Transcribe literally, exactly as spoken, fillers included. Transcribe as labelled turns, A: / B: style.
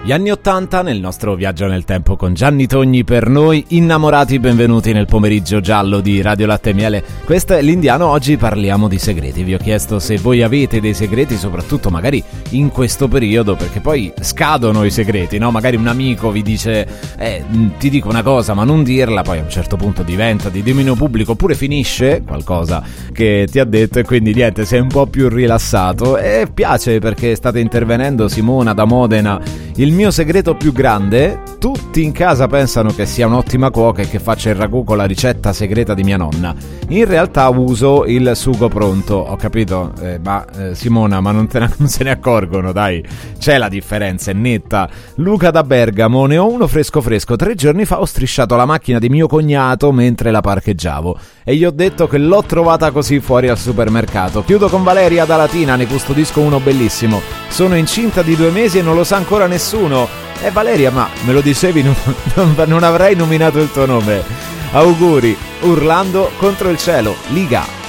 A: Gli anni ottanta nel nostro viaggio nel tempo con Gianni Togni per noi innamorati, benvenuti nel pomeriggio giallo di Radio Latte e Miele. Questo è l'Indiano, oggi parliamo di segreti. Vi ho chiesto se voi avete dei segreti, soprattutto magari in questo periodo, perché poi scadono i segreti, no? Magari un amico vi dice eh, ti dico una cosa ma non dirla, poi a un certo punto diventa di dominio pubblico, oppure finisce qualcosa che ti ha detto e quindi niente, sei un po' più rilassato. E piace perché state intervenendo. Simona da Modena: il mio segreto più grande, tutti in casa pensano che sia un'ottima cuoca e che faccia il ragù con la ricetta segreta di mia nonna. In realtà uso il sugo pronto. Ho capito, eh, ma eh, Simona, ma non, te ne, non se ne accorgono, dai. C'è la differenza, è netta. Luca da Bergamo: ne ho uno fresco fresco. Tre giorni fa ho strisciato la macchina di mio cognato mentre la parcheggiavo e gli ho detto che l'ho trovata così fuori al supermercato. Chiudo con Valeria da Latina, ne custodisco uno bellissimo. Sono incinta di due mesi e non lo sa ancora nessuno. E eh, Valeria, ma me lo dicevi, non, non, non avrei nominato il tuo nome. Auguri. Urlando contro il cielo, Liga.